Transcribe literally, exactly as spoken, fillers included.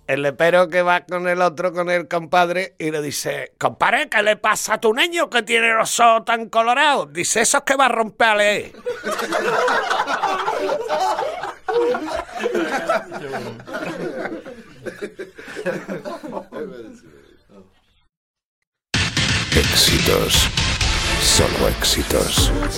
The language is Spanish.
El lepero que va con el otro, con el compadre, y le dice, compadre, ¿qué le pasa a tu niño que tiene los ojos tan colorados? Dice, eso es que va a romperle. Éxitos, solo éxitos.